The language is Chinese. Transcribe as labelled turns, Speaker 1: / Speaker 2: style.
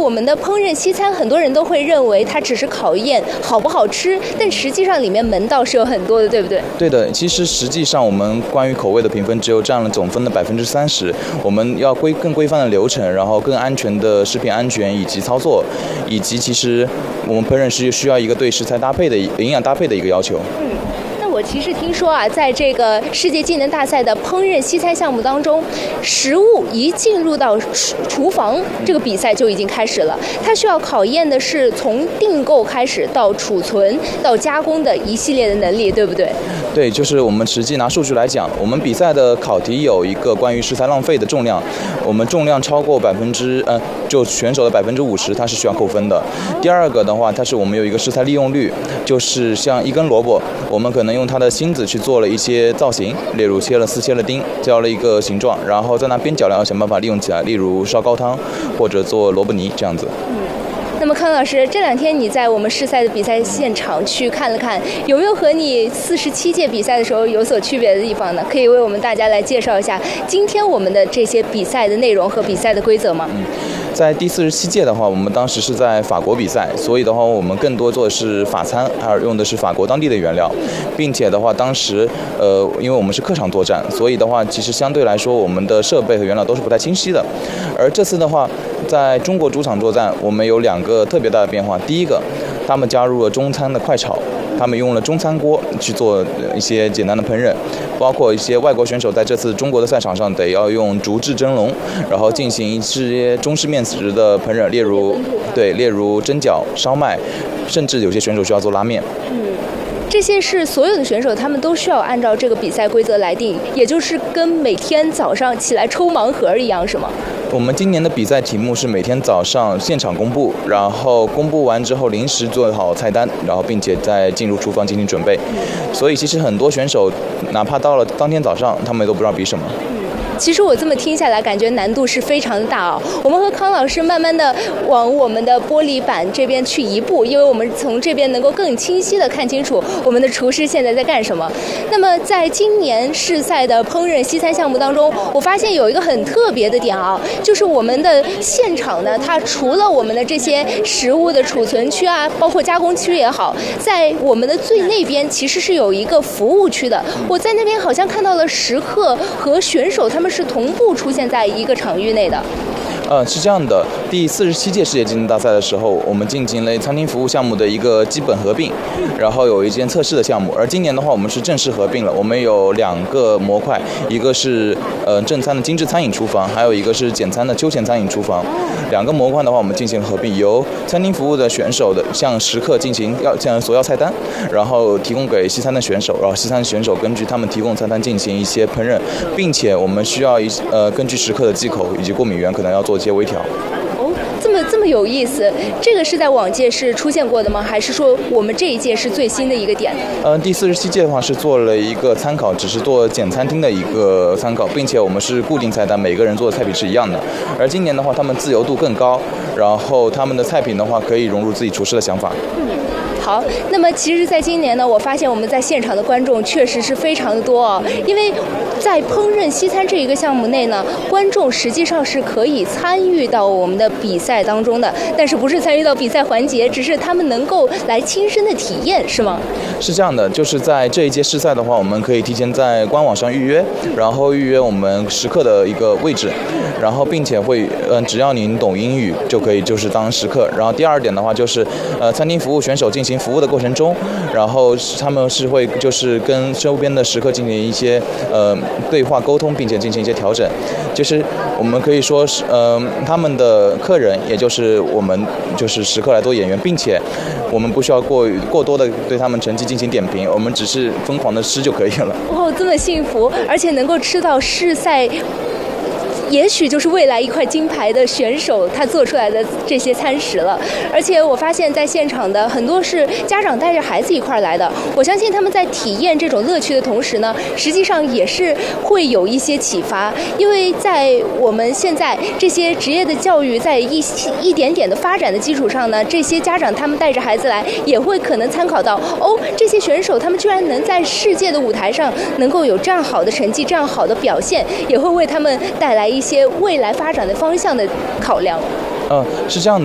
Speaker 1: 我们的烹饪西餐，很多人都会认为它只是考验好不好吃，但实际上里面门道是有很多的，对不对？
Speaker 2: 对的，其实实际上我们关于口味的评分只有占了总分的30%，我们要更规范的流程，然后更安全的食品安全以及操作，以及其实我们烹饪是需要一个对食材搭配的营养搭配的一个要求。
Speaker 1: 我其实听说啊，在这个世界技能大赛的烹饪西餐项目当中，食物一进入到厨房，这个比赛就已经开始了。它需要考验的是从订购开始到储存到加工的一系列的能力，对不对？
Speaker 2: 对，就是我们实际拿数据来讲，我们比赛的考题有一个关于食材浪费的重量，我们重量超过就选手的50%，它是需要扣分的。第二个的话，它是我们有一个食材利用率，就是像一根萝卜，我们可能用它的芯子去做了一些造型，例如切了丁，雕了一个形状，然后在那边角料想办法利用起来，例如烧高汤或者做萝卜泥这样子。
Speaker 1: 那么康老师，这2天你在我们试赛的比赛现场去看了看，有没有和你47届比赛的时候有所区别的地方呢？可以为我们大家来介绍一下今天我们的这些比赛的内容和比赛的规则吗？
Speaker 2: 在第47届的话，我们当时是在法国比赛，所以的话我们更多做的是法餐，还有用的是法国当地的原料，并且的话当时因为我们是客场作战，所以的话其实相对来说我们的设备和原料都是不太清晰的。而这次的话，在中国主场作战，我们有2个特别大的变化。第一个，他们加入了中餐的快炒，他们用了中餐锅去做一些简单的烹饪，包括一些外国选手在这次中国的赛场上得要用竹制蒸笼，然后进行一些中式面食的烹饪，例如蒸饺、烧麦，甚至有些选手需要做拉面。
Speaker 1: 这些是所有的选手他们都需要按照这个比赛规则来定，也就是跟每天早上起来抽盲盒一样，是吗？
Speaker 2: 我们今年的比赛题目是每天早上现场公布，然后公布完之后临时做好菜单，然后并且再进入厨房进行准备。所以其实很多选手哪怕到了当天早上，他们都不知道比什么。
Speaker 1: 其实我这么听下来，感觉难度是非常的大啊。我们和康老师慢慢的往我们的玻璃板这边去移步，因为我们从这边能够更清晰的看清楚我们的厨师现在在干什么。那么在今年试赛的烹饪西餐项目当中，我发现有一个很特别的点啊，就是我们的现场呢，它除了我们的这些食物的储存区啊，包括加工区也好，在我们的最那边其实是有一个服务区的。我在那边好像看到了食客和选手他们是同步出现在一个场域内的。
Speaker 2: 是这样的，第47届世界技能大赛的时候，我们进行了餐厅服务项目的一个基本合并，然后有一件测试的项目。而今年的话，我们是正式合并了，我们有2个模块，一个是正餐的精致餐饮厨房，还有一个是简餐的休闲餐饮厨房。2个模块的话，我们进行合并，由餐厅服务的选手向食客进行索要菜单，然后提供给西餐的选手，然后西餐选手根据他们提供菜单进行一些烹饪，并且我们需要根据食客的忌口以及过敏源可能要做一些微调。
Speaker 1: 这么有意思，这个是在往届是出现过的吗？还是说我们这一届是最新的一个点？
Speaker 2: 第47届的话是做了一个参考，只是做简餐厅的一个参考，并且我们是固定菜单，每个人做的菜品是一样的。而今年的话，他们自由度更高，然后他们的菜品的话可以融入自己厨师的想法。
Speaker 1: 好，那么其实在今年呢，我发现我们在现场的观众确实是非常的多啊，因为在烹饪西餐这一个项目内呢，观众实际上是可以参与到我们的比赛当中的，但是不是参与到比赛环节，只是他们能够来亲身的体验，是吗？
Speaker 2: 是这样的，就是在这一届试赛的话，我们可以提前在官网上预约，然后预约我们食客的一个位置，然后并且会只要您懂英语就可以就是当食客。然后第2点的话就是餐厅服务选手进行服务的过程中，然后他们是会就是跟周边的食客进行一些对话沟通，并且进行一些调整。就是我们可以说是他们的客人，也就是我们就是食客来做演员，并且我们不需要过多的对他们成绩进行点评，我们只是疯狂的吃就可以了。
Speaker 1: 哦，这么幸福，而且能够吃到试赛也许就是未来一块金牌的选手他做出来的这些餐食了。而且我发现在现场的很多是家长带着孩子一块来的，我相信他们在体验这种乐趣的同时呢，实际上也是会有一些启发。因为在我们现在这些职业的教育在一点点的发展的基础上呢，这些家长他们带着孩子来也会可能参考到，这些选手他们居然能在世界的舞台上能够有这样好的成绩，这样好的表现，也会为他们带来一些未来发展的方向的考量。
Speaker 2: 是这样的。